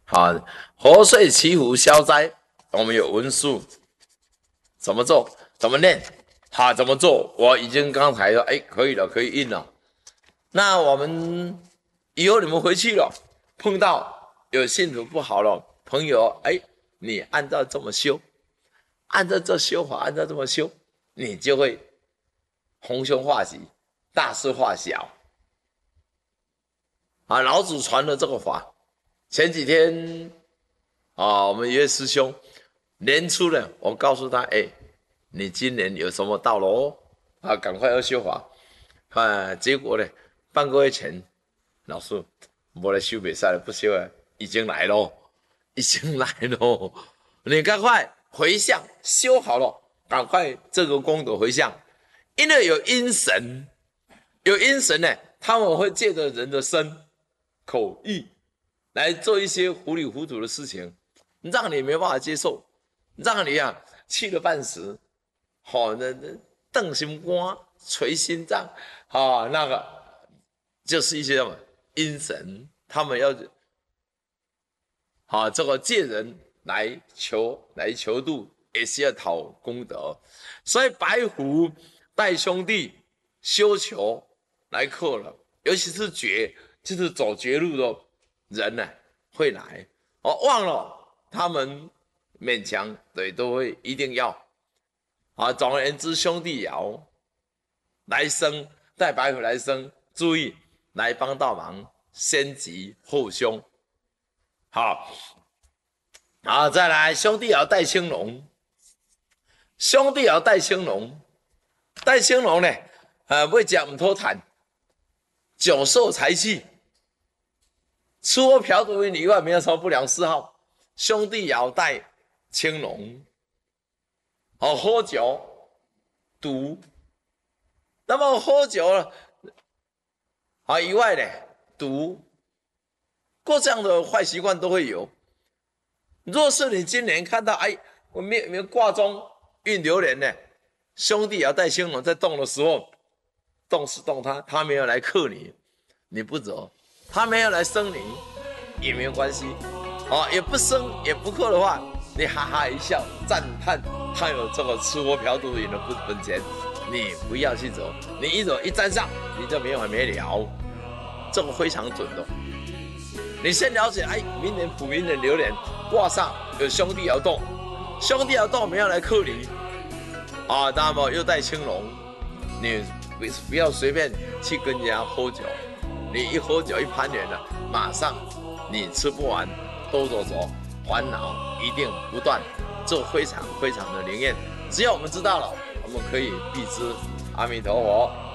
好，活水祈福消灾，我们有文书，怎么做？怎么念？好，怎么做？我已经刚才说，可以了，可以印了。那我们以后你们回去了，碰到有信徒不好了，朋友，你按照这么修，按照这修法，按照这么修，你就会逢凶化吉，大事化小。啊，老祖传了这个法。前几天我们一位师兄年初呢，我告诉他，你今年有什么到了哦？赶快要修法。结果呢，半个月前，老师没来修，没赛了，不修了，已经来了，已经来了。你赶快回向修好了，赶快这个功德回向，因为有阴神，有阴神呢，他们会借着人的身、口、意来做一些糊里糊涂的事情，让你没办法接受，让你气得半死，那瞪心肝、捶心脏，那个就是一些什么阴神，他们要这个借人来求度，也是要讨功德，所以白虎带兄弟修求来克了，尤其是就是走绝路的人呢，会来忘了他们勉强都会一定要总而言之，兄弟爻来生带白虎来生，注意来帮倒忙，先吉后凶。好，再来兄弟爻带青龙，兄弟爻带青龙，带青龙呢，要讲唔脱谈，久受财气。吃喝嫖赌以外没有什么不良嗜好，兄弟爻带青龙，喝酒赌，那么喝酒了以外呢，赌，各这样的坏习惯都会有。若是你今年看到我们卦中运流年呢，兄弟爻带青龙在动的时候，动是动他没有来克你，你不走。他没有来生你也没有关系也不生也不克的话，你哈哈一笑，赞叹他有这个吃喝嫖赌瘾的本钱，你不要去走，你一走一沾上，你就没完没了，这个非常准的。你先了解，明年补明年流年卦上有兄弟爻动，兄弟爻动没有来克你那么又带青龙，你不要随便去跟人家喝酒。你一喝酒一攀缘了，马上你吃不完兜走，烦恼一定不断，这非常非常的灵验。只要我们知道了，我们可以避之。阿弥陀佛。